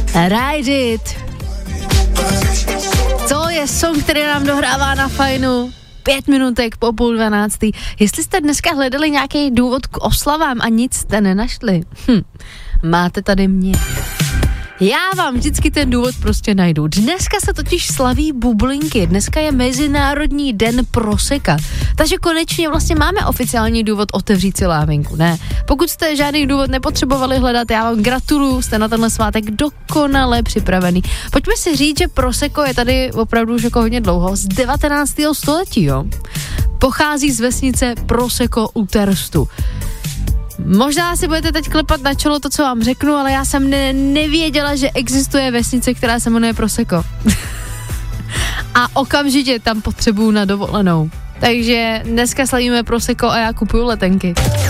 Ride It. To je song, který nám dohrává na Fajnu. 5 minutek po 11:30. Jestli jste dneska hledali nějaký důvod k oslavám a nic jste nenašli, máte tady mě. Já vám vždycky ten důvod prostě najdu. Dneska se totiž slaví bublinky, dneska je Mezinárodní den proseka, takže konečně vlastně máme oficiální důvod otevřít si lávinku, ne? Pokud jste žádný důvod nepotřebovali hledat, já vám gratuluju, jste na tenhle svátek dokonale připravený. Pojďme si říct, že proseko je tady opravdu už jako hodně dlouho, z 19. století, jo? Pochází z vesnice Proseko u Terstu. Možná si budete teď klepat na čelo to, co vám řeknu, ale já jsem nevěděla, že existuje vesnice, která se jmenuje Proseko. A okamžitě tam potřebuju na dovolenou. Takže dneska slavíme Proseko a já kupuju letenky.